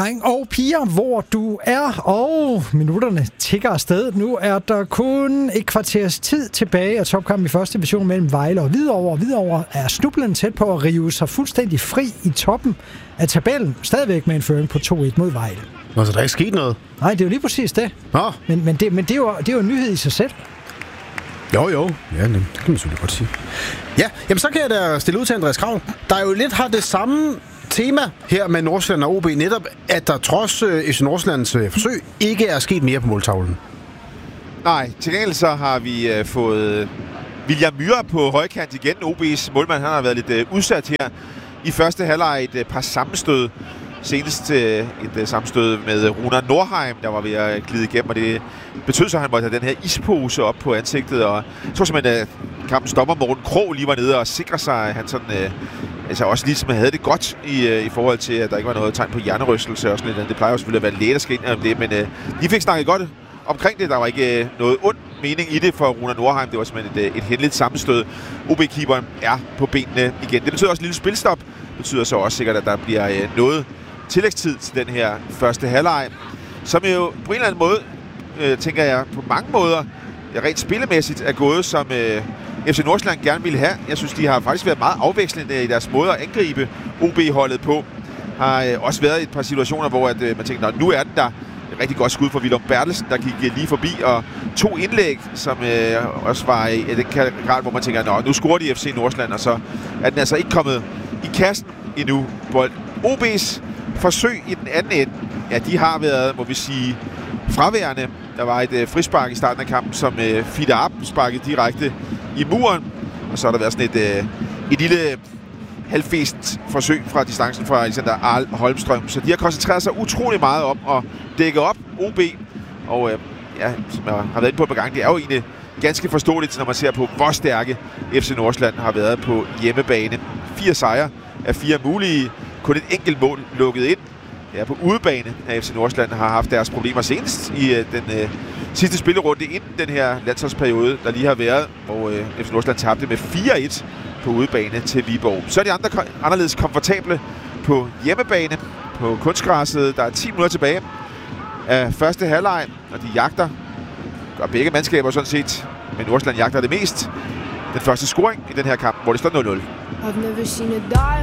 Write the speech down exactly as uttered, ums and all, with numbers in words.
Og piger, hvor du er, og minutterne tikker afsted. Nu er der kun et kvarters tid tilbage af topkampen i første division mellem Vejle og Hvidovre. Hvidovre er snublende tæt på at rive sig fuldstændig fri i toppen af tabellen. Stadigvæk med en føring på to et mod Vejle. Nå, så der er ikke sket noget? Nej, det er jo lige præcis det. Nå. Men, men, det, men det, er jo, det er jo en nyhed i sig selv. Jo, jo. Ja, det kan man selvfølgelig godt sige. Ja, jamen så kan jeg da stille ud til Andreas Krav. Der er jo lidt har det samme tema her med Nordsjælland og O B, netop at der trods øh, F C Nordsjællands øh, forsøg ikke er sket mere på måltavlen. Nej, til gengæld så har vi øh, fået William Myhre på højkant igen. O B's målmand, han har været lidt øh, udsat her i første halvleg. Et øh, par sammenstød. Senest øh, et øh, sammenstød med Runar Nordheim, der var ved at glide igennem, og det betød så, at han måtte have den her ispose op på ansigtet. Og jeg tror simpelthen, at kampens dommer Morten Krog lige var nede og sikre sig, at han sådan, øh, altså også ligesom havde det godt i, øh, i forhold til, at der ikke var noget tegn på hjernerystelse og sådan lidt. Det plejer jo selvfølgelig at være læge, der skal ind om det, men øh, de fik snakket godt omkring det. Der var ikke øh, noget ond mening i det for Runar Nordheim. Det var simpelthen et, et hændeligt sammenstød. O B-keeperen er på benene igen. Det betyder også en lille spilstop. Det betyder så også sikkert, at der bliver øh, noget tillægstid til den her første halvleg, som jo på en eller anden måde, øh, tænker jeg, på mange måder, rent spillemæssigt er gået, som øh, F C Nordsjælland gerne ville have. Jeg synes, de har faktisk været meget afvekslende i deres måde at angribe O B-holdet på. Har øh, også været et par situationer, hvor at, øh, man tænker, nu er den der. Et rigtig godt skud for Willum Bertelsen, der gik øh, lige forbi, og to indlæg, som øh, også var i øh, den grad, hvor man tænker, nå, nu scorer de F C Nordsjælland, og så er den altså ikke kommet i kassen endnu. Bold. O B's forsøg i den anden ende, ja, de har været, må vi sige, fraværende. Der var et øh, frispark i starten af kampen, som øh, Fida Ab sparkede direkte i muren, og så har der været sådan et, øh, et lille halvfæsent forsøg fra distancen fra Alexander Arl Holmstrøm. Så de har koncentreret sig utrolig meget om at dække op O B, og øh, ja, som jeg har været inde på et par gange, det er jo egentlig ganske forståeligt, når man ser på, hvor stærke F C Nordsjælland har været på hjemmebane. Fire sejre af fire mulige. Kun et enkelt mål lukket ind. Ja, på udebane af F C Nordsjælland har haft deres problemer senest i øh, den øh, sidste spillerunde inden den her landsholdsperiode, der lige har været, hvor øh, F C Nordsjælland tabte med fire et på udebane til Viborg. Så er de andre anderledes komfortable på hjemmebane på kunstgræsset. Der er ti minutter tilbage af første halvleg, og de jagter, gør begge mandskaber sådan set, men Nordsjælland jagter det mest. Den første scoring i den her kamp, hvor det står nul nul.